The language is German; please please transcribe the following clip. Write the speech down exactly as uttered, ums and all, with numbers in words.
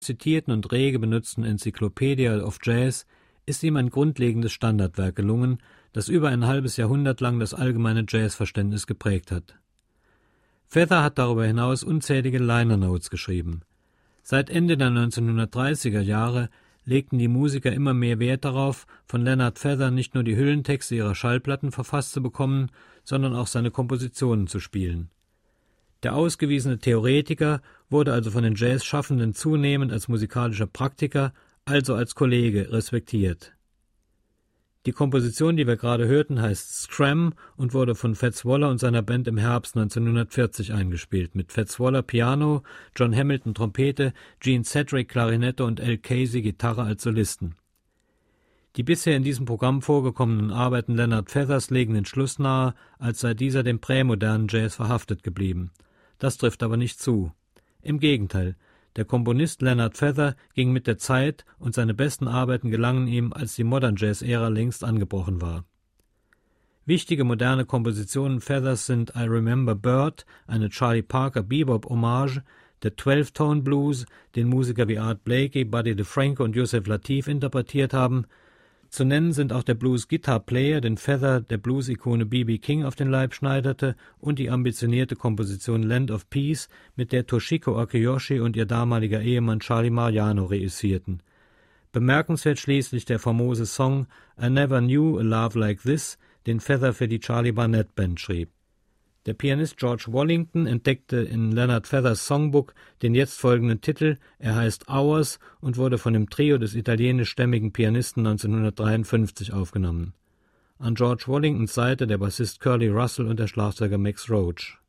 zitierten und rege benutzten Encyclopedia of Jazz ist ihm ein grundlegendes Standardwerk gelungen, das über ein halbes Jahrhundert lang das allgemeine Jazzverständnis geprägt hat. Feather hat darüber hinaus unzählige Liner Notes geschrieben. Seit Ende der neunzehnhundertdreißiger Jahre legten die Musiker immer mehr Wert darauf, von Leonard Feather nicht nur die Hüllentexte ihrer Schallplatten verfasst zu bekommen, sondern auch seine Kompositionen zu spielen. Der ausgewiesene Theoretiker wurde also von den Jazzschaffenden zunehmend als musikalischer Praktiker, also als Kollege, respektiert. Die Komposition, die wir gerade hörten, heißt Scram und wurde von Fats Waller und seiner Band im Herbst neunzehnhundertvierzig eingespielt, mit Fats Waller Piano, John Hamilton Trompete, Gene Cedric Klarinette und Al Casey Gitarre als Solisten. Die bisher in diesem Programm vorgekommenen Arbeiten Leonard Feathers legen den Schluss nahe, als sei dieser dem prämodernen Jazz verhaftet geblieben. Das trifft aber nicht zu. Im Gegenteil, der Komponist Leonard Feather ging mit der Zeit und seine besten Arbeiten gelangen ihm, als die Modern Jazz-Ära längst angebrochen war. Wichtige moderne Kompositionen Feathers sind I Remember Bird, eine Charlie Parker Bebop-Hommage, der Twelve-Tone Blues, den Musiker wie Art Blakey, Buddy DeFranco und Yusef Lateef interpretiert haben. Zu nennen sind auch der Blues-Guitar-Player, den Feather der Blues-Ikone B B King auf den Leib schneiderte, und die ambitionierte Komposition Land of Peace, mit der Toshiko Akiyoshi und ihr damaliger Ehemann Charlie Mariano reüssierten. Bemerkenswert schließlich der famose Song I Never Knew a Love Like This, den Feather für die Charlie Barnett Band schrieb. Der Pianist George Wallington entdeckte in Leonard Feathers Songbook den jetzt folgenden Titel, er heißt Hours und wurde von dem Trio des italienischstämmigen Pianisten neunzehnhundertdreiundfünfzig aufgenommen. An George Wallingtons Seite der Bassist Curly Russell und der Schlagzeuger Max Roach.